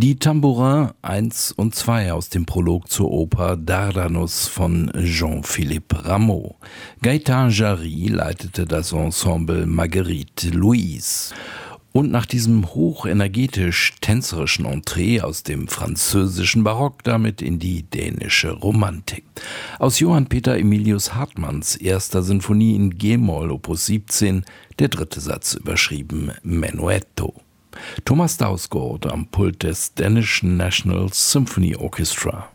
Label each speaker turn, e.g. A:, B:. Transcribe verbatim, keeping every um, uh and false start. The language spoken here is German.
A: Die Tambourin eins und zwei aus dem Prolog zur Oper Dardanus von Jean-Philippe Rameau. Gaëtan Jarry leitete das Ensemble Marguerite Louise. Und nach diesem hochenergetisch-tänzerischen Entree aus dem französischen Barock damit in die dänische Romantik. Aus Johann Peter Emilius Hartmanns erster Sinfonie in G-Moll Opus siebzehn, der dritte Satz überschrieben Menuetto. Thomas Dausgaard am Pult des Danish National Symphony Orchestra.